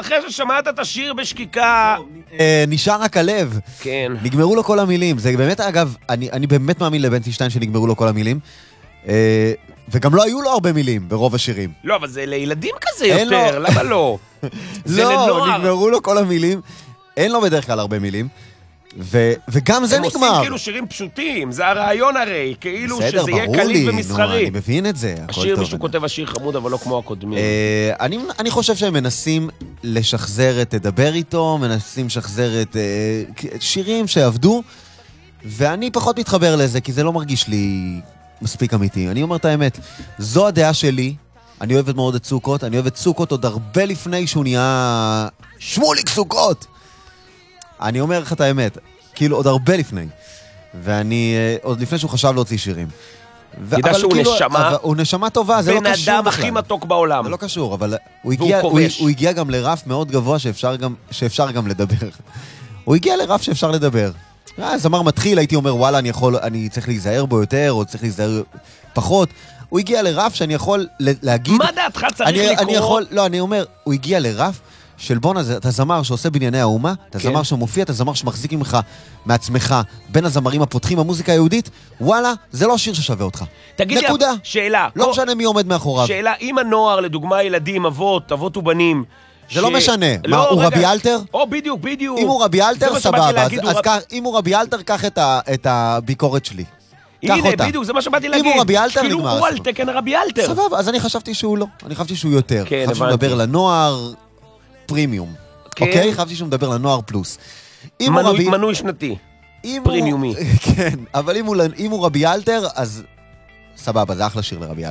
אחרי ששמעת את השיר בשקיקה... נשאר רק הלב. כן. נגמרו לו כל המילים. זה באמת, אגב, אני באמת מאמין לבנטי שטיין שנגמרו לו כל המילים. וגם לא היו לו הרבה מילים ברוב השירים. לא, אבל זה לילדים כזה יותר, למה לא? זה לנוער. לא, נגמרו לו כל המילים. אין לו בדרך כלל הרבה מילים. וגם זה נגמר. הם עושים כאילו שירים פשוטים, זה הרעיון הרי, כאילו שזה יהיה קליט ומסחרי. אני מבין את זה. השיר, מישהו כותב השיר חמוד, אבל לא כמו הקודמים. אני חושב שהם מנסים לשחזר את תדבר איתו, מנסים לשחזר את שירים שעבדו, ואני פחות מתחבר לזה, כי זה לא מרגיש לי מספיק אמיתי. אני אומר את האמת, זו הדעה שלי, אני אוהבת מאוד את סוכות, אני אוהבת סוכות עוד הרבה לפני שהוא נהיה שמוליק סוכות. אני אומר לך את האמת, כאילו עוד הרבה לפני. ואני, עוד לפני שהוא חשב להוציא שירים. ידע שהוא נשמה. הוא נשמה טובה, זה לא קשור בכלל. בן אדם הכי מתוק בעולם. זה לא קשור, אבל הוא הגיע גם לרף מאוד גבוה שאפשר גם לדבר. הוא הגיע לרף שאפשר לדבר. זמר מתחיל, הייתי אומר, וואלה, אני צריך להיזהר בו יותר, או צריך להיזהר פחות. הוא הגיע לרף שאני יכול להגיד... מה דעתך צריך לקרוא? לא, אני אומר, הוא הגיע לרף של בונה, אתה זמר שעושה בנייני האומה, אתה זמר שמופיע, אתה זמר שמחזיק ממך מעצמך, בין הזמרים הפותחים, המוזיקה היהודית, וואלה, זה לא שיר ששווה אותך. תגיד לי, שאלה. לא משנה מי עומד מאחוריו. שאלה, אם הנוער, לדוגמה ילדים, אבות ובנים, זה לא משנה. מה, הוא רבי אלתר? בדיוק. אם הוא רבי אלתר, סבבה. אז אם הוא רבי אלתר, קח את הביקורת שלי. הנה, בדיוק, זה מה שבאתי להגיד. אם הוא רבי אלתר, נגמר. כאילו הוא על תקן רבי אלתר. סבבה, אז אני חשבתי שהוא לא. אני חשבתי שהוא יותר. חשבתי שהוא מדבר לנוער פרימיום. אוקיי? חשבתי שהוא מדבר לנוער פלוס. מנוי שנתי. פרימיומי. כן, אבל אם הוא רבי אלתר, אז סבבה, זה אחלה שיר לרבי אלתר.